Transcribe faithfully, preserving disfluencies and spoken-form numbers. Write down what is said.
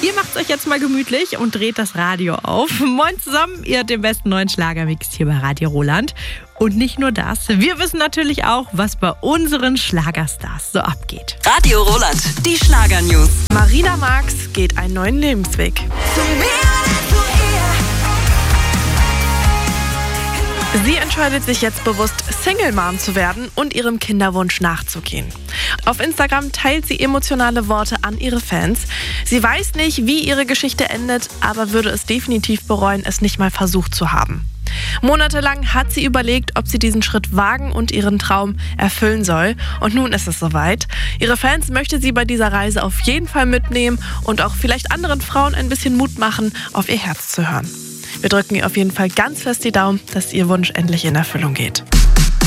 Ihr macht's euch jetzt mal gemütlich und dreht das Radio auf. Moin zusammen, ihr habt den besten neuen Schlagermix hier bei Radio Roland. Und nicht nur das, wir wissen natürlich auch, was bei unseren Schlagerstars so abgeht. Radio Roland, die Schlagernews. Marina Marx geht einen neuen Lebensweg. Sie entscheidet sich jetzt bewusst, Single-Mom zu werden und ihrem Kinderwunsch nachzugehen. Auf Instagram teilt sie emotionale Worte an ihre Fans. Sie weiß nicht, wie ihre Geschichte endet, aber würde es definitiv bereuen, es nicht mal versucht zu haben. Monatelang hat sie überlegt, ob sie diesen Schritt wagen und ihren Traum erfüllen soll. Und nun ist es soweit. Ihre Fans möchte sie bei dieser Reise auf jeden Fall mitnehmen und auch vielleicht anderen Frauen ein bisschen Mut machen, auf ihr Herz zu hören. Wir drücken ihr auf jeden Fall ganz fest die Daumen, dass ihr Wunsch endlich in Erfüllung geht.